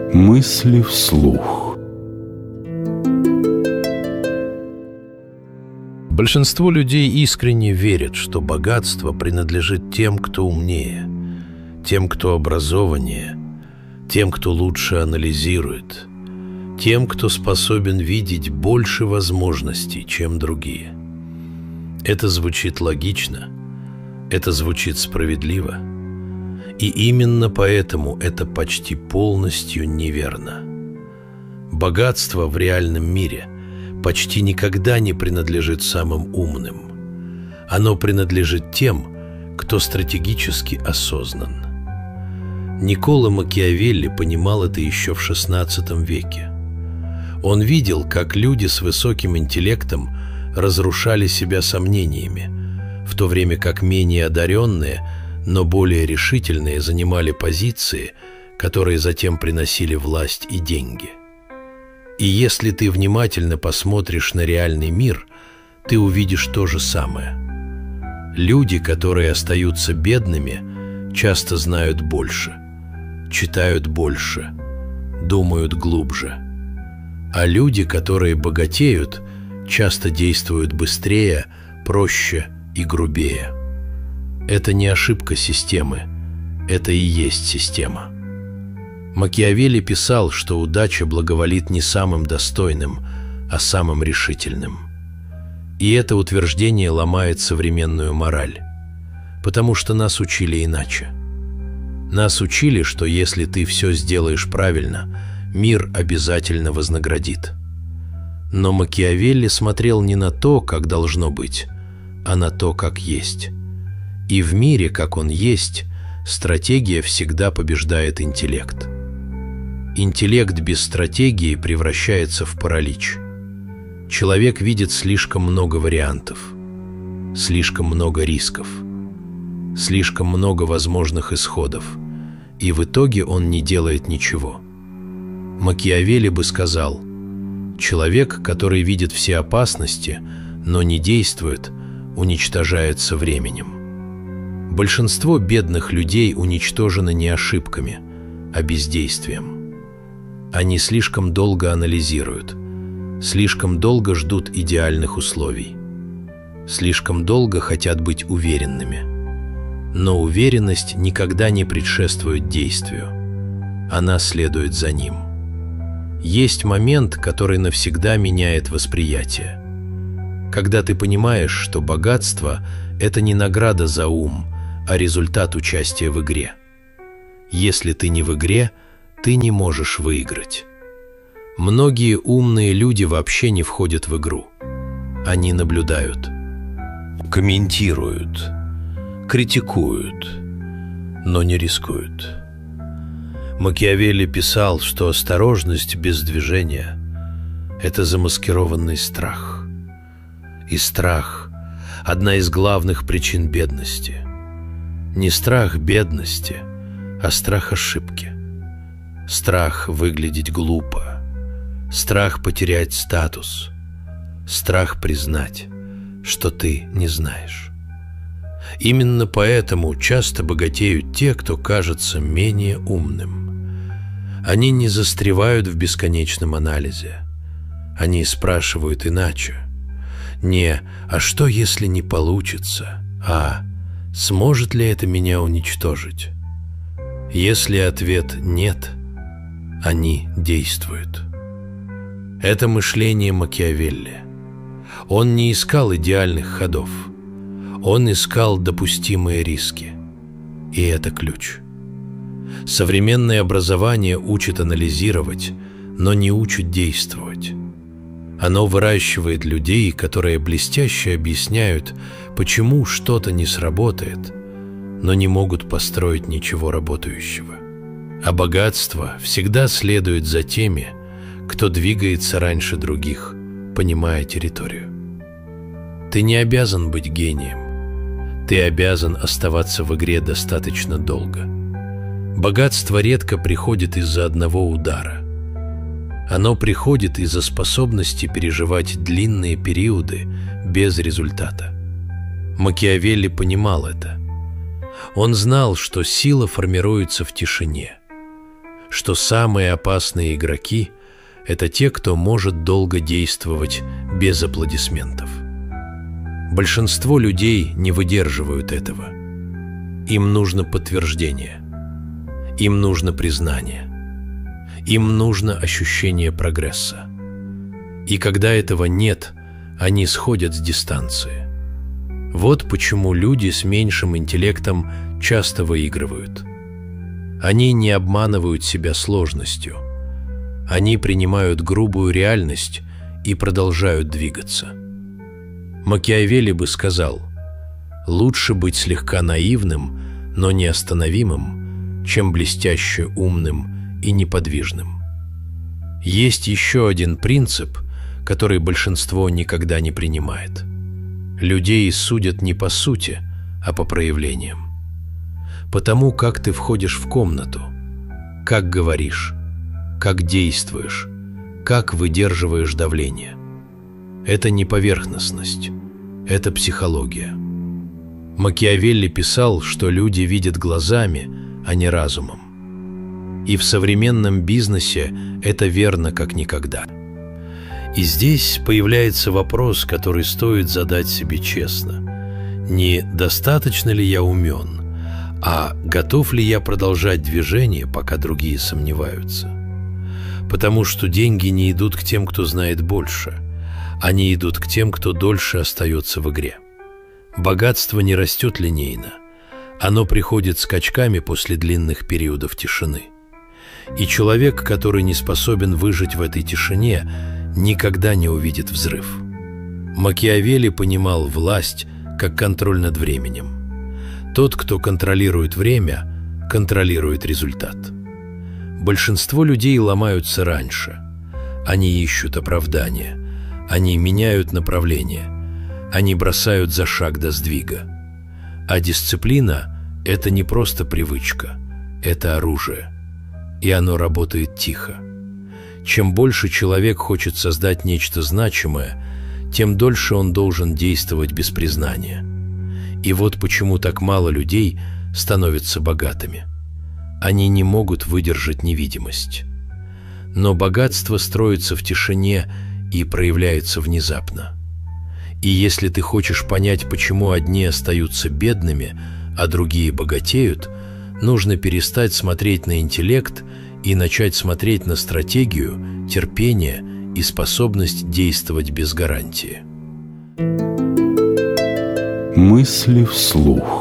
Мысли вслух. Большинство людей искренне верят, что богатство принадлежит тем, кто умнее, тем, кто образованнее, тем, кто лучше анализирует, тем, кто способен видеть больше возможностей, чем другие. Это звучит логично, это звучит справедливо, и именно поэтому это почти полностью неверно. Богатство в реальном мире почти никогда не принадлежит самым умным. Оно принадлежит тем, кто стратегически осознан. Никколо Макиавелли понимал это еще в XVI веке. Он видел, как люди с высоким интеллектом разрушали себя сомнениями, в то время как менее одаренные, но более решительные занимали позиции, которые затем приносили власть и деньги. И если ты внимательно посмотришь на реальный мир, ты увидишь то же самое. Люди, которые остаются бедными, часто знают больше, читают больше, думают глубже. А люди, которые богатеют, часто действуют быстрее, проще и грубее. Это не ошибка системы, это и есть система. Макиавелли писал, что удача благоволит не самым достойным, а самым решительным. И это утверждение ломает современную мораль, потому что нас учили иначе. Нас учили, что если ты все сделаешь правильно, мир обязательно вознаградит. Но Макиавелли смотрел не на то, как должно быть, а на то, как есть. И в мире, как он есть, стратегия всегда побеждает интеллект. Интеллект без стратегии превращается в паралич. Человек видит слишком много вариантов, слишком много рисков, слишком много возможных исходов, и в итоге он не делает ничего. Макиавелли бы сказал: человек, который видит все опасности, но не действует, уничтожается временем. Большинство бедных людей уничтожено не ошибками, а бездействием. Они слишком долго анализируют, слишком долго ждут идеальных условий, слишком долго хотят быть уверенными. Но уверенность никогда не предшествует действию, она следует за ним. Есть момент, который навсегда меняет восприятие. Когда ты понимаешь, что богатство – это не награда за ум, а результат участия в игре. Если ты не в игре, ты не можешь выиграть. Многие умные люди вообще не входят в игру. Они наблюдают, комментируют, критикуют, но не рискуют. Макиавелли писал, что осторожность без движения – это замаскированный страх. И страх – одна из главных причин бедности. Не страх бедности, а страх ошибки. Страх выглядеть глупо, страх потерять статус, страх признать, что ты не знаешь. Именно поэтому часто богатеют те, кто кажется менее умным. Они не застревают в бесконечном анализе. Они спрашивают иначе. Не «а что, если не получится?», а «сможет ли это меня уничтожить?». Если ответ «нет», они действуют. Это мышление Макиавелли. Он не искал идеальных ходов. Он искал допустимые риски. И это ключ. Современное образование учит анализировать, но не учит действовать. Оно выращивает людей, которые блестяще объясняют, почему что-то не сработает, но не могут построить ничего работающего. А богатство всегда следует за теми, кто двигается раньше других, понимая территорию. Ты не обязан быть гением. Ты обязан оставаться в игре достаточно долго. Богатство редко приходит из-за одного удара. Оно приходит из-за способности переживать длинные периоды без результата. Макиавелли понимал это. Он знал, что сила формируется в тишине, что самые опасные игроки – это те, кто может долго действовать без аплодисментов. Большинство людей не выдерживают этого. Им нужно подтверждение, им нужно признание, им нужно ощущение прогресса. И когда этого нет, они сходят с дистанции. Вот почему люди с меньшим интеллектом часто выигрывают. Они не обманывают себя сложностью. Они принимают грубую реальность и продолжают двигаться. Макиавелли бы сказал: лучше быть слегка наивным, но неостановимым, чем блестяще умным и неподвижным. Есть еще один принцип, который большинство никогда не принимает. Людей судят не по сути, а по проявлениям. Потому как ты входишь в комнату, как говоришь, как действуешь, как выдерживаешь давление. Это не поверхностность, это психология. Макиавелли писал, что люди видят глазами, а не разумом. И в современном бизнесе это верно как никогда. И здесь появляется вопрос, который стоит задать себе честно. Не достаточно ли я умен, а готов ли я продолжать движение, пока другие сомневаются? Потому что деньги не идут к тем, кто знает больше. Они идут к тем, кто дольше остается в игре. Богатство не растет линейно. Оно приходит скачками после длинных периодов тишины. И человек, который не способен выжить в этой тишине, никогда не увидит взрыв. Макиавелли понимал власть как контроль над временем. Тот, кто контролирует время, контролирует результат. Большинство людей ломаются раньше. Они ищут оправдания. Они меняют направление. Они бросают за шаг до сдвига. А дисциплина – это не просто привычка, это оружие. И оно работает тихо. Чем больше человек хочет создать нечто значимое, тем дольше он должен действовать без признания. И вот почему так мало людей становятся богатыми. Они не могут выдержать невидимость. Но богатство строится в тишине и проявляется внезапно. И если ты хочешь понять, почему одни остаются бедными, а другие богатеют, нужно перестать смотреть на интеллект и начать смотреть на стратегию, терпение и способность действовать без гарантии. Мысли вслух.